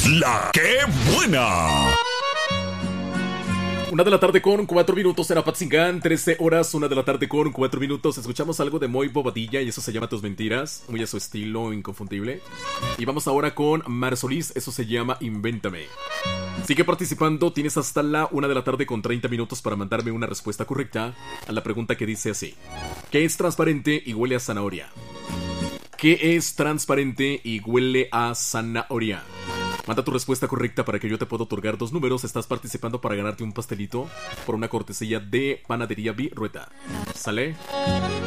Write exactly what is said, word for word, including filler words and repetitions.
La que buena. Una de la tarde con cuatro minutos era Patzingán, trece horas, una de la tarde con cuatro minutos. Escuchamos algo de Moy Bobadilla y eso se llama Tus Mentiras, muy a su estilo inconfundible. Y vamos ahora con Mar Solís, eso se llama Invéntame. Sigue participando, tienes hasta la una de la tarde con treinta minutos para mandarme una respuesta correcta a la pregunta que dice así: ¿qué es transparente y huele a zanahoria? ¿Qué es transparente y huele a zanahoria? Manda tu respuesta correcta para que yo te pueda otorgar dos números. Estás participando para ganarte un pastelito por una cortesía de Panadería Virueta. ¿Sale?